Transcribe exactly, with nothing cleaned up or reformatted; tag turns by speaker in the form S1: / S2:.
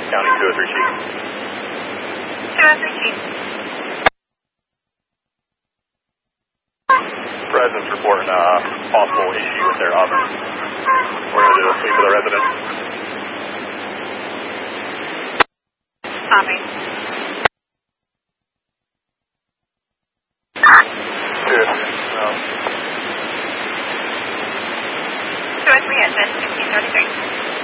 S1: County two oh three Chief.
S2: two oh three Chief.
S1: Residents reporting a possible issue with their oven. We're going to do a sweep of the residents.
S2: Copy.
S1: Good. Um,
S2: two oh three admin, fifteen thirty-three.